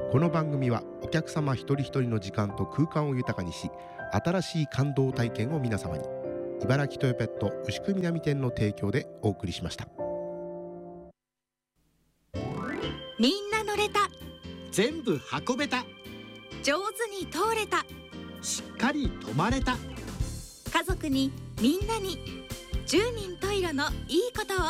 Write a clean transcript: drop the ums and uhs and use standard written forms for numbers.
この番組はお客様一人一人の時間と空間を豊かにし、新しい感動体験を皆様に。茨城トヨペット牛久南店の提供でお送りしました。 みんな乗れた、 全部運べた、 上手に通れた、 しっかり止まれた、 家族にみんなに十人十色のいいことを